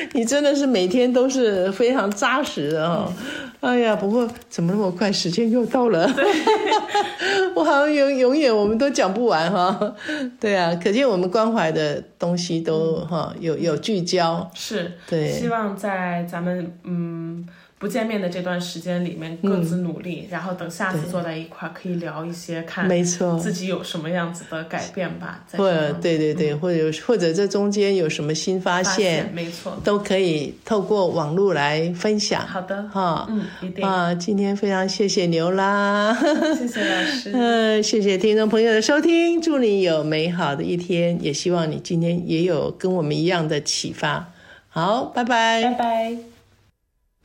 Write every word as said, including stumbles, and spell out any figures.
你真的是每天都是非常扎实的哦。嗯、哎呀，不过怎么那么快，时间又到了？我好像永永远我们都讲不完哈。对啊，可见我们关怀的东西都哈、嗯、有有聚焦。 是， 对， 希望在咱们嗯。不见面的这段时间里面各自努力、嗯、然后等下次坐在一块可以聊一些，看没错自己有什么样子的改变吧， 或者对对对、嗯、或者或者这中间有什么新发现, 发现没错， 都可以透过网络来分享。 好的哈， 嗯，一定啊，今天非常谢谢牛啦， 谢谢老师， 嗯，谢谢听众朋友的收听，祝你有美好的一天，也希望你今天也有跟我们一样的启发。好，拜拜， 拜拜。